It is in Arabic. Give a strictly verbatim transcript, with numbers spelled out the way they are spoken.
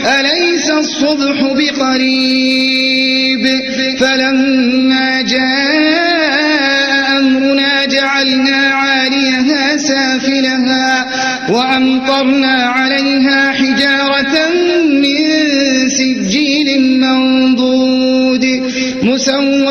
أليس الصبح بقريب فلما جاء أمرنا جعلنا عاليها سافلها وأمطرنا عليها حجارة من سجيل منضود مسوى